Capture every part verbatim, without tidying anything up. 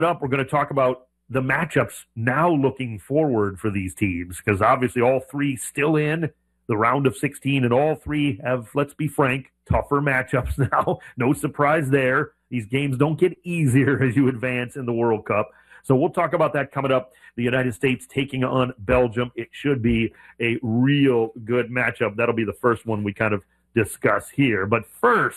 Up, we're going to talk about the matchups now looking forward for these teams, because obviously all three still in the round of sixteen, and all three have, let's be frank, tougher matchups now. No surprise there. These games don't get easier as you advance in the World Cup. So we'll talk about that coming up. The United States taking on Belgium. It should be a real good matchup. That'll be the first one we kind of discuss here. But first,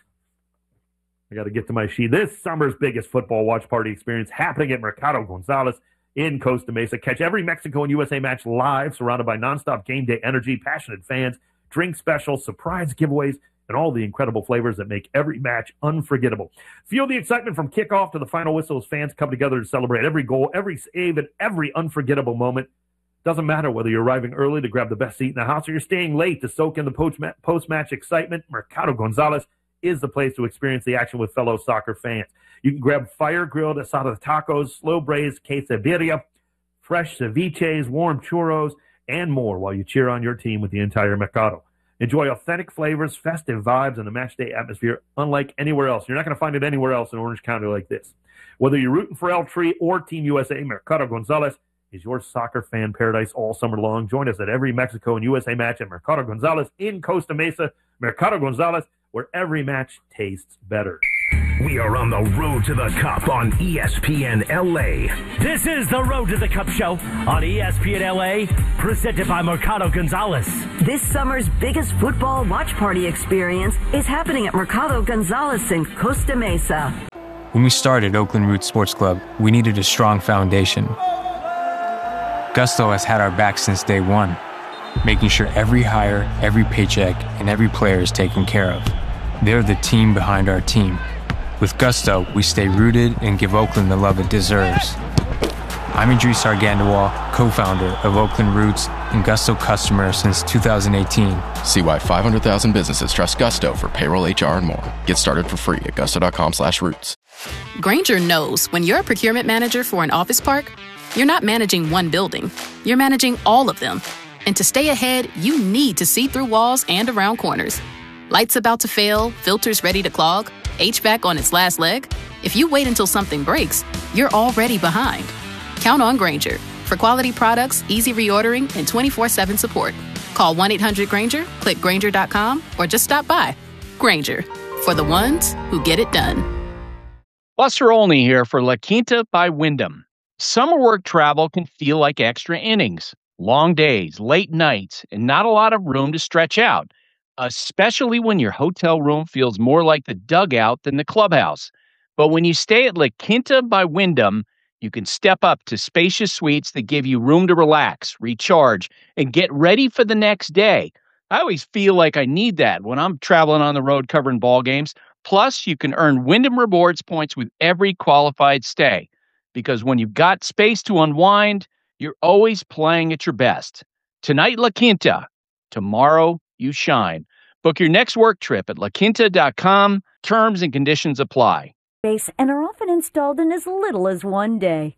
I got to get to my sheet. This summer's biggest football watch party experience happening at Mercado Gonzalez in Costa Mesa. Catch every Mexico and U S A match live, surrounded by nonstop game day energy, passionate fans, drink specials, surprise giveaways, and all the incredible flavors that make every match unforgettable. Feel the excitement from kickoff to the final whistle as fans come together to celebrate every goal, every save, and every unforgettable moment. Doesn't matter whether you're arriving early to grab the best seat in the house or you're staying late to soak in the post-match excitement. Mercado Gonzalez is the place to experience the action with fellow soccer fans. You can grab fire-grilled asada tacos, slow-braised quesadilla, fresh ceviches, warm churros, and more while you cheer on your team with the entire Mercado. Enjoy authentic flavors, festive vibes, and the matchday atmosphere unlike anywhere else. You're not going to find it anywhere else in Orange County like this. Whether you're rooting for El Tri or Team U S A, Mercado Gonzalez is your soccer fan paradise all summer long. Join us at every Mexico and U S A match at Mercado Gonzalez in Costa Mesa. Mercado Gonzalez, where every match tastes better. We are on the road to the Cup on E S P N L A. This is the Road to the Cup show on E S P N L A, presented by Mercado Gonzalez. This summer's biggest football watch party experience is happening at Mercado Gonzalez in Costa Mesa. When we started Oakland Roots Sports Club, we needed a strong foundation. Gusto has had our back since day one, making sure every hire, every paycheck, and every player is taken care of. They're the team behind our team. With Gusto, we stay rooted and give Oakland the love it deserves. I'm Idris Argandawal, co-founder of Oakland Roots and Gusto customer since two thousand eighteen. See why five hundred thousand businesses trust Gusto for payroll, H R, and more. Get started for free at gusto.com slash roots. Grainger knows when you're a procurement manager for an office park, you're not managing one building. You're managing all of them. And to stay ahead, you need to see through walls and around corners. Lights about to fail, filters ready to clog, H V A C on its last leg. If you wait until something breaks, you're already behind. Count on Grainger for quality products, easy reordering, and twenty-four seven support. Call one eight hundred Grainger, click Grainger dot com, or just stop by. Grainger, for the ones who get it done. Buster Olney here for La Quinta by Wyndham. Summer work travel can feel like extra innings. Long days, late nights, and not a lot of room to stretch out, especially when your hotel room feels more like the dugout than the clubhouse. But when you stay at La Quinta by Wyndham, you can step up to spacious suites that give you room to relax, recharge, and get ready for the next day. I always feel like I need that when I'm traveling on the road covering ball games. Plus, you can earn Wyndham Rewards points with every qualified stay. Because when you've got space to unwind, you're always playing at your best. Tonight, La Quinta. Tomorrow, you shine. Book your next work trip at la quinta dot com. Terms and conditions apply. And are often installed in as little as one day.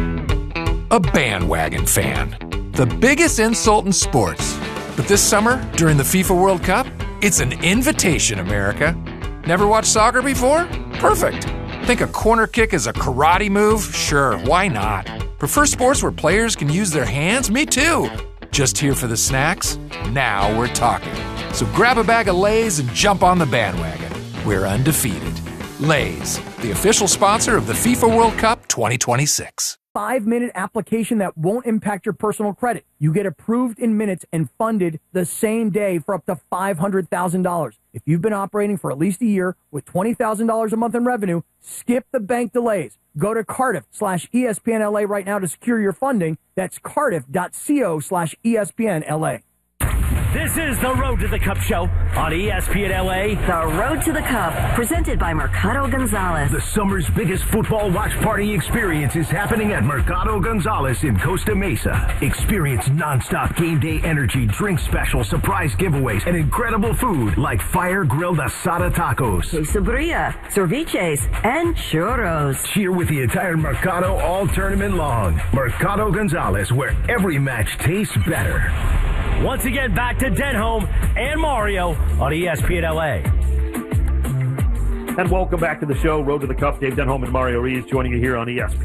A bandwagon fan. The biggest insult in sports. But this summer, during the FIFA World Cup, it's an invitation, America. Never watched soccer before? Perfect. Think a corner kick is a karate move? Sure, why not? Prefer sports where players can use their hands? Me too. Just here for the snacks? Now we're talking. So grab a bag of Lay's and jump on the bandwagon. We're undefeated. Lay's, the official sponsor of the FIFA World Cup twenty twenty-six. Five-minute application that won't impact your personal credit. You get approved in minutes and funded the same day for up to five hundred thousand dollars. If you've been operating for at least a year with twenty thousand dollars a month in revenue, skip the bank delays. Go to Cardiff slash ESPNLA right now to secure your funding. That's cardiff.co slash ESPNLA. This is the Road to the Cup show on E S P N L A. The Road to the Cup, presented by Mercado Gonzalez. The summer's biggest football watch party experience is happening at Mercado Gonzalez in Costa Mesa. Experience nonstop game day energy, drink specials, surprise giveaways, and incredible food like fire-grilled asada tacos, quesadilla, ceviches, and churros. Cheer with the entire Mercado all tournament long. Mercado Gonzalez, where every match tastes better. Once again, back to Denholm and Mario on E S P N L A. And welcome back to the show. Road to the Cup. Dave Denholm and Mario Reis joining you here on E S P N.